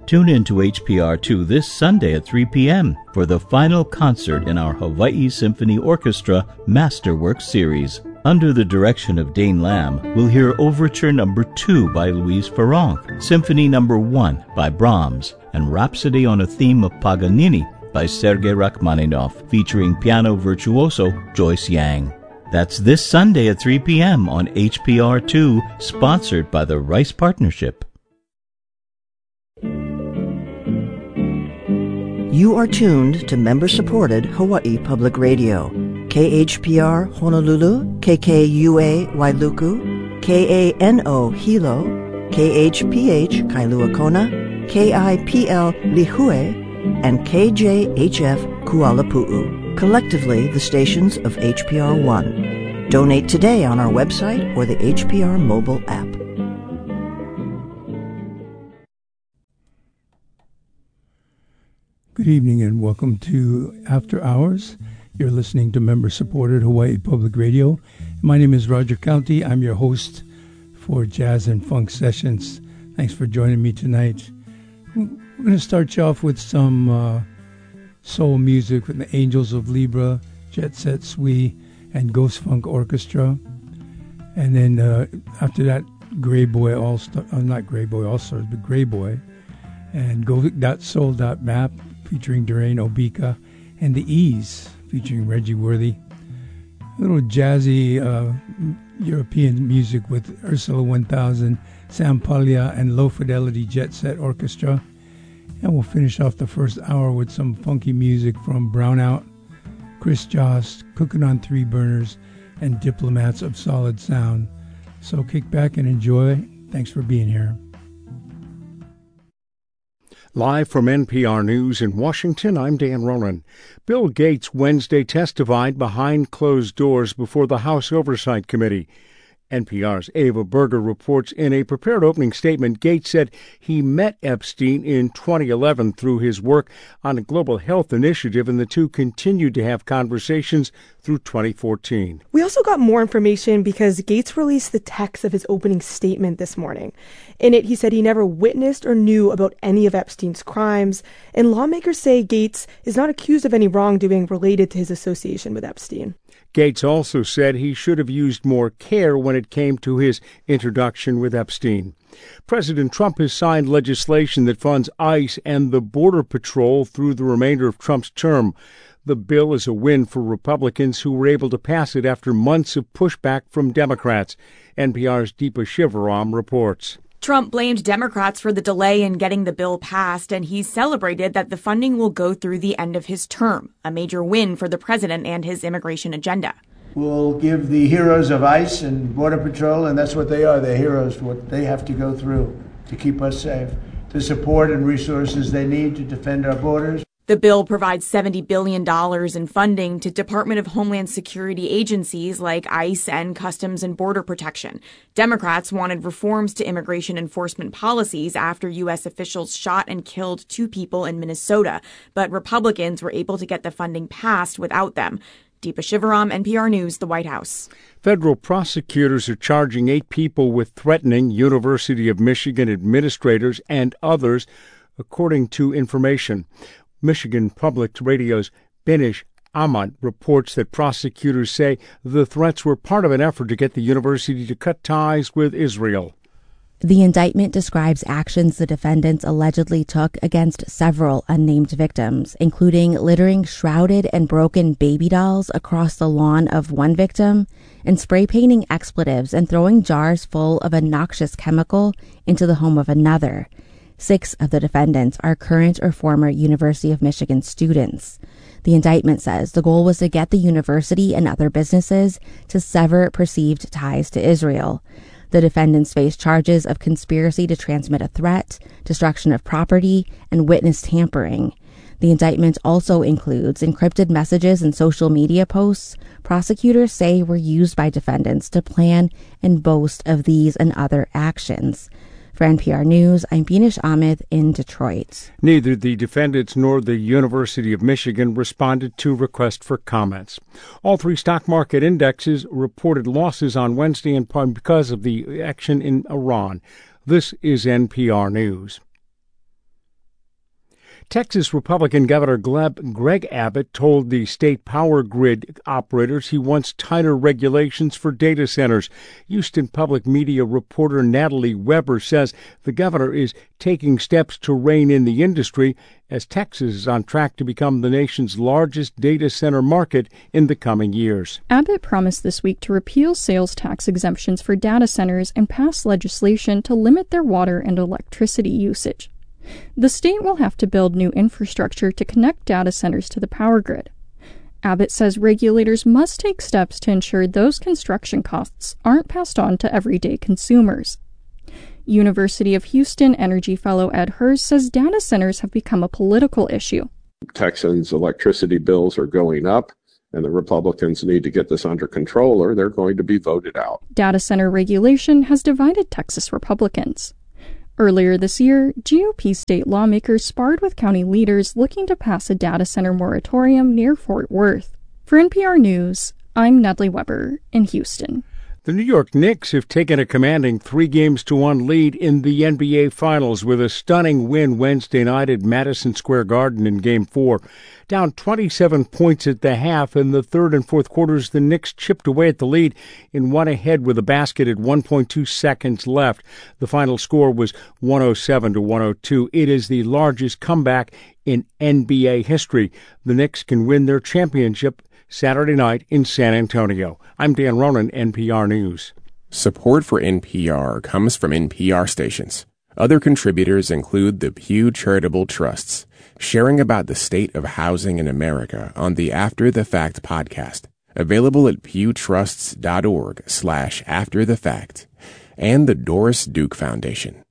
Tune in to HPR2 this Sunday at 3 p.m. for the final concert in our Hawaii Symphony Orchestra Masterworks series. Under the direction of Dane Lamb, we'll hear Overture No. 2 by Louise Farrenc, Symphony No. 1 by Brahms, and Rhapsody on a Theme of Paganini by Sergei Rachmaninoff, featuring piano virtuoso Joyce Yang. That's this Sunday at 3 p.m. on HPR2, sponsored by the Rice Partnership. You are tuned to member-supported Hawaii Public Radio. KHPR Honolulu, KKUA Wailuku, KANO Hilo, KHPH Kailua Kona, KIPL Lihue, and KJHF Kuala Pu'u, collectively the stations of HPR One. Donate today on our website or the HPR mobile app. Good evening and welcome to After Hours. You're listening to member-supported Hawaii Public Radio. My name is Roger County. I'm your host for Jazz and Funk Sessions. Thanks for joining me tonight. We're going to start you off with some soul music with the Angels of Libra, Jet Set Sui, and Ghost Funk Orchestra. And then after that, Grey Boy All-Star, not Grey Boy All-Stars, but Grey Boy, and Go.Soul.Map featuring Doreen Obika, and The Ease featuring Reggie Worthy. A little jazzy European music with Ursula 1000, Sam Paglia, and Low Fidelity Jet Set Orchestra. And we'll finish off the first hour with some funky music from Brownout, Chris Jost, Cooking on Three Burners, and Diplomats of Solid Sound. So kick back and enjoy. Thanks for being here. Live from NPR News in Washington, I'm Dan Ronan. Bill Gates Wednesday testified behind closed doors before the House Oversight Committee. NPR's Ava Berger reports in a prepared opening statement, Gates said he met Epstein in 2011 through his work on a global health initiative, and the two continued to have conversations through 2014. We also got more information because Gates released the text of his opening statement this morning. In it, he said he never witnessed or knew about any of Epstein's crimes, and lawmakers say Gates is not accused of any wrongdoing related to his association with Epstein. Gates also said he should have used more care when it came to his introduction with Epstein. President Trump has signed legislation that funds ICE and the Border Patrol through the remainder of Trump's term. The bill is a win for Republicans who were able to pass it after months of pushback from Democrats. NPR's Deepa Shivaram reports. Trump blamed Democrats for the delay in getting the bill passed, and he celebrated that the funding will go through the end of his term, a major win for the president and his immigration agenda. We'll give the heroes of ICE and Border Patrol, and that's what they are, they're heroes for what they have to go through to keep us safe, the support and resources they need to defend our borders. The bill provides $70 billion in funding to Department of Homeland Security agencies like ICE and Customs and Border Protection. Democrats wanted reforms to immigration enforcement policies after U.S. officials shot and killed 2 people in Minnesota, but Republicans were able to get the funding passed without them. Deepa Shivaram, NPR News, the White House. Federal prosecutors are charging 8 people with threatening University of Michigan administrators and others, according to information. Michigan Public Radio's Benish Ahmad reports that prosecutors say the threats were part of an effort to get the university to cut ties with Israel. The indictment describes actions the defendants allegedly took against several unnamed victims, including littering shrouded and broken baby dolls across the lawn of one victim and spray painting expletives and throwing jars full of a noxious chemical into the home of another. 6 of the defendants are current or former University of Michigan students. The indictment says the goal was to get the university and other businesses to sever perceived ties to Israel. The defendants face charges of conspiracy to transmit a threat, destruction of property, and witness tampering. The indictment also includes encrypted messages and social media posts prosecutors say were used by defendants to plan and boast of these and other actions. For NPR News, I'm Benish Ahmed in Detroit. Neither the defendants nor the University of Michigan responded to requests for comments. All 3 stock market indexes reported losses on Wednesday in part because of the action in Iran. This is NPR News. Texas Republican Governor Greg Abbott told the state power grid operators he wants tighter regulations for data centers. Houston Public Media reporter Natalie Weber says the governor is taking steps to rein in the industry as Texas is on track to become the nation's largest data center market in the coming years. Abbott promised this week to repeal sales tax exemptions for data centers and pass legislation to limit their water and electricity usage. The state will have to build new infrastructure to connect data centers to the power grid. Abbott says regulators must take steps to ensure those construction costs aren't passed on to everyday consumers. University of Houston energy fellow Ed Hers says data centers have become a political issue. Texans' electricity bills are going up, and the Republicans need to get this under control or they're going to be voted out. Data center regulation has divided Texas Republicans. Earlier this year, GOP state lawmakers sparred with county leaders looking to pass a data center moratorium near Fort Worth. For NPR News, I'm Natalie Weber in Houston. The New York Knicks have taken a commanding 3-1 lead in the NBA Finals with a stunning win Wednesday night at Madison Square Garden in Game 4. Down 27 points at the half in the third and fourth quarters, the Knicks chipped away at the lead and went ahead with a basket at 1.2 seconds left. The final score was 107-102. It is the largest comeback in NBA history. The Knicks can win their championship Saturday night in San Antonio. I'm Dan Ronan, NPR News. Support for NPR comes from NPR stations. Other contributors include the Pew Charitable Trusts, sharing about the state of housing in America on the After the Fact podcast, available at pewtrusts.org/afterthefact, and the Doris Duke Foundation.